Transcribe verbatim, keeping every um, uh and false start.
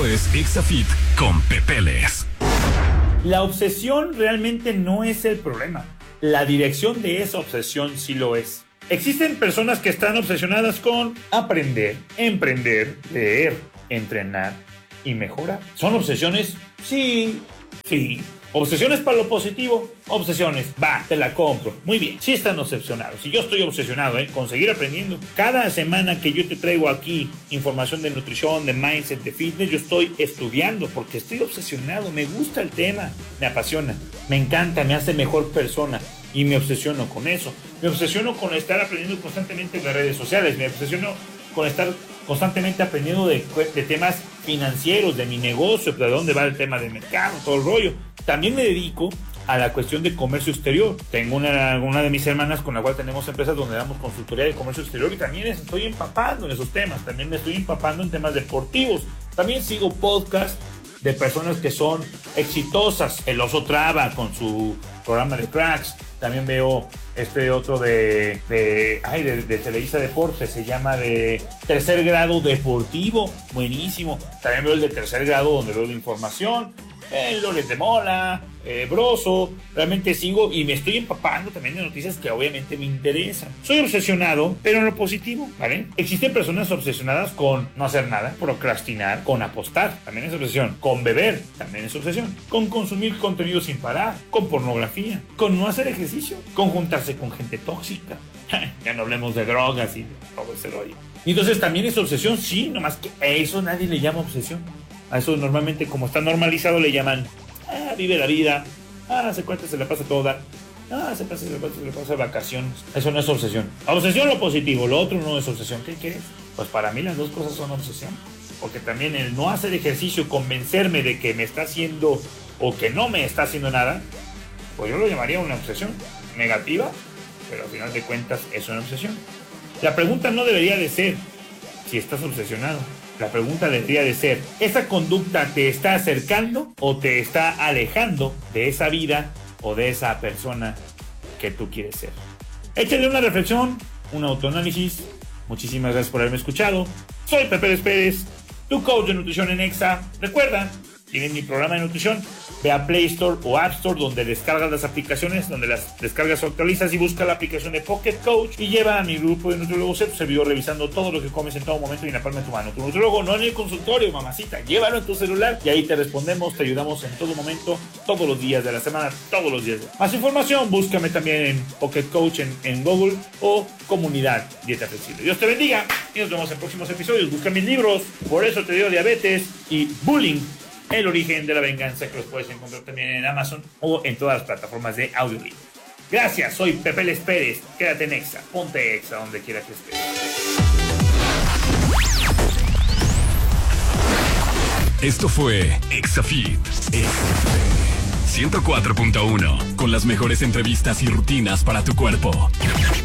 Esto es Exafit con Pepeles. La obsesión realmente no es el problema. La dirección de esa obsesión sí lo es. Existen personas que están obsesionadas con aprender, emprender, leer, entrenar y mejorar. ¿Son obsesiones? Sí, sí. ¿Obsesiones para lo positivo? Obsesiones, va, te la compro. Muy bien, sí están obsesionados. Y yo estoy obsesionado, ¿eh? Con seguir aprendiendo. Cada semana que yo te traigo aquí información de nutrición, de mindset, de fitness, yo estoy estudiando porque estoy obsesionado. Me gusta el tema, me apasiona, me encanta, me hace mejor persona. Y me obsesiono con eso. Me obsesiono con estar aprendiendo constantemente de redes sociales. Me obsesiono con estar constantemente aprendiendo de, de temas financieros, de mi negocio, de dónde va el tema del mercado, todo el rollo. También me dedico a la cuestión de comercio exterior. Tengo una, una de mis hermanas con la cual tenemos empresas donde damos consultoría de comercio exterior y también estoy empapando en esos temas. También me estoy empapando en temas deportivos. También sigo podcasts de personas que son exitosas. El Oso Traba con su programa de Cracks. También veo este otro de, de, ay, de, de Televisa Deportes, se llama de Tercer Grado Deportivo, buenísimo. También veo el de Tercer Grado donde veo la información, el Loret de Mola, eh, Broso. Realmente sigo y me estoy empapando también de noticias que obviamente me interesan. Soy obsesionado, pero en lo positivo, ¿vale? Existen personas obsesionadas con no hacer nada, procrastinar, con apostar, también es obsesión, con beber, también es obsesión, con consumir contenido sin parar, con pornografía, con no hacer ejercicio, con juntarse con gente tóxica. Ya no hablemos de drogas y todo ese rollo. Y entonces también es obsesión, sí, nomás que a eso nadie le llama obsesión. A eso normalmente, como está normalizado, le llaman, ah, vive la vida, ah, se cuenta, se le pasa todo dar, ah, se pasa, se le pasa, se le pasa vacaciones. Eso no es obsesión. Obsesión lo positivo, lo otro no es obsesión. ¿Qué quieres? Pues para mí las dos cosas son obsesión. Porque también el no hacer ejercicio, convencerme de que me está haciendo o que no me está haciendo nada, pues yo lo llamaría una obsesión negativa, pero al final de cuentas es una obsesión. La pregunta no debería de ser si estás obsesionado. La pregunta debería de ser, ¿esa conducta te está acercando o te está alejando de esa vida o de esa persona que tú quieres ser? Échale una reflexión, un autoanálisis. Muchísimas gracias por haberme escuchado. Soy Pepeles Pérez, tu coach de nutrición en Exa. Recuerda, tienen mi programa de nutrición. Ve a Play Store o App Store donde descargas las aplicaciones, donde las descargas o actualizas y busca la aplicación de Pocket Coach y lleva a mi grupo de nutriólogos tu servidor revisando todo lo que comes en todo momento y en la palma de tu mano. Tu nutriólogo no en el consultorio, mamacita. Llévalo en tu celular y ahí te respondemos, te ayudamos en todo momento, todos los días de la semana, todos los días. Más información, búscame también en Pocket Coach en, en Google o Comunidad Dieta Flexible. Dios te bendiga y nos vemos en próximos episodios. Busca mis libros, Por eso te dio diabetes y Bullying, el origen de la venganza, que los puedes encontrar también en Amazon o en todas las plataformas de audiolibro. Gracias, soy Pepeles Pérez. Quédate en Exa, ponte Exa donde quiera que estés. Esto fue Exafit ciento cuatro punto uno, con las mejores entrevistas y rutinas para tu cuerpo.